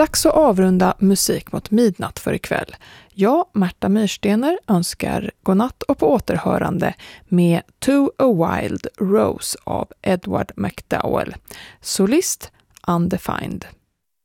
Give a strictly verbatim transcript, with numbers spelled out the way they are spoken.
dags att avrunda musik mot midnatt för ikväll. Jag, Märta Myrstener, önskar godnatt och på återhörande med To a Wild Rose av Edward McDowell. Solist Undefined.